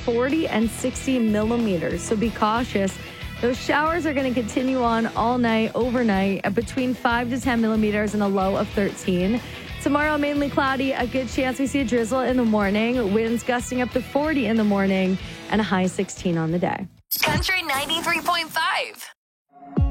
40 and 60 millimeters. So be cautious. Those showers are going to continue on all night, overnight, at between 5 to 10 millimeters and a low of 13. Tomorrow, mainly cloudy, a good chance we see a drizzle in the morning, winds gusting up to 40 in the morning, and a high 16 on the day. Country 93.5.